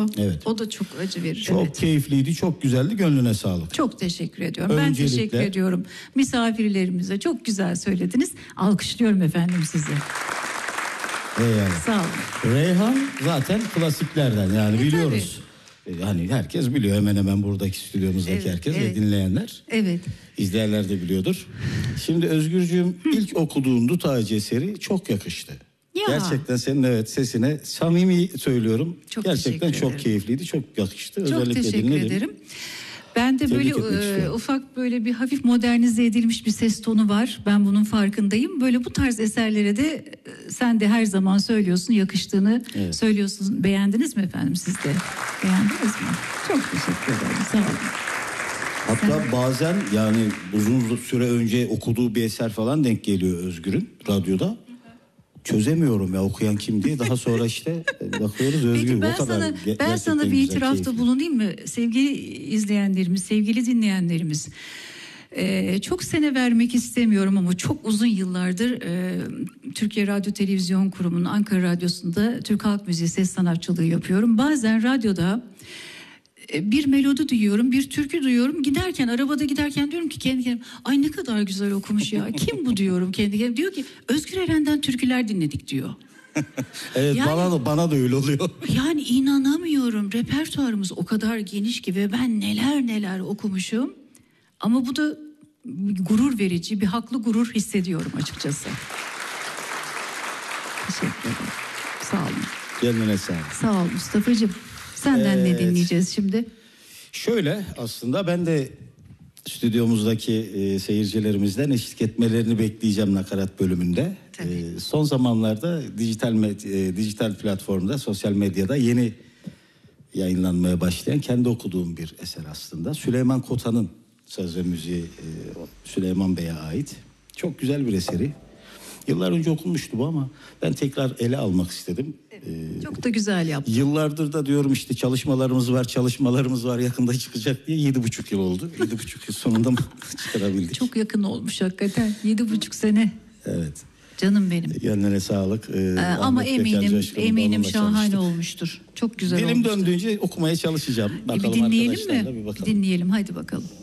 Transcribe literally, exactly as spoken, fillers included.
oluyor. Evet. O da çok acı verir. Çok evet. keyifliydi, çok güzeldi. Gönlüne sağlık. Çok teşekkür ediyorum. Öncelikle... Ben teşekkür ediyorum. Misafirlerimize çok güzel söylediniz. Alkışlıyorum efendim sizi. Eyvallah. Sağ olun. Reyhan zaten klasiklerden yani e, biliyoruz. Tabii. Hani herkes biliyor, hemen hemen buradaki stüdyomuzdaki evet, herkes evet. ve dinleyenler. Evet. İzleyenler de biliyordur. Şimdi Özgürcüğüm ilk okuduğun Dut Ağacı eseri çok yakıştı. Ya. Gerçekten senin evet sesine samimi söylüyorum. Çok gerçekten çok keyifliydi, çok yakıştı. Çok özellikle teşekkür dinledim. ederim. Ben de Tebrik böyle e, ufak böyle bir hafif modernize edilmiş bir ses tonu var. Ben bunun farkındayım. Böyle bu tarz eserlere de e, sen de her zaman söylüyorsun, yakıştığını evet. söylüyorsun. Beğendiniz mi efendim siz de? Beğendiniz mi? Çok teşekkür ederim. Sağ olun. Hatta sen... bazen yani uzun süre önce okuduğu bir eser falan denk geliyor Özgür'ün radyoda. Çözemiyorum ya okuyan kim diye. Daha sonra işte bakıyoruz Özgür. Peki ben o kadar sana, ge- ben sana bir itirafta keyifli. bulunayım mı? Sevgili izleyenlerimiz, sevgili dinleyenlerimiz. Ee, çok sene vermek istemiyorum ama çok uzun yıllardır e, Türkiye Radyo Televizyon Kurumu'nun Ankara Radyosu'nda Türk Halk Müziği ses sanatçılığı yapıyorum. Bazen radyoda bir melodi duyuyorum, bir türkü duyuyorum. Giderken, arabada giderken diyorum ki kendi kendime, ay ne kadar güzel okumuş ya. Kim bu diyorum kendi kendime. Diyor ki Özgür Eren'den türküler dinledik diyor. Evet yani, bana da bana da öyle oluyor. Yani inanamıyorum. Repertuarımız o kadar geniş ki ve ben neler neler okumuşum. Ama bu da gurur verici, bir haklı gurur hissediyorum açıkçası. Teşekkür ederim. Sağ olun. Kendine sağlık. Sağ ol Mustafa'cığım. Senden evet. ne dinleyeceğiz şimdi? Şöyle aslında ben de stüdyomuzdaki e, seyircilerimizden eşlik etmelerini bekleyeceğim nakarat bölümünde. E, son zamanlarda dijital med- e, dijital platformda, sosyal medyada yeni yayınlanmaya başlayan kendi okuduğum bir eser aslında. Süleyman Kotan'ın söz ve müziği e, Süleyman Bey'e ait. Çok güzel bir eseri. Yıllar önce okunmuştu bu ama ben tekrar ele almak istedim. Evet, ee, çok da güzel yaptın. Yıllardır da diyorum işte çalışmalarımız var, çalışmalarımız var yakında çıkacak diye yedi buçuk yıl oldu. Yedi buçuk yıl sonunda mı çıkarabildik? Çok yakın olmuş hakikaten. Yedi buçuk sene. Evet. Canım benim. Gönlüne sağlık. Ee, ee, ama eminim eminim şahane çalıştık. Olmuştur. Çok güzel Dilim olmuştur. döndüğünce okumaya çalışacağım. Bakalım bir dinleyelim mi? Bir bakalım. Dinleyelim hadi bakalım.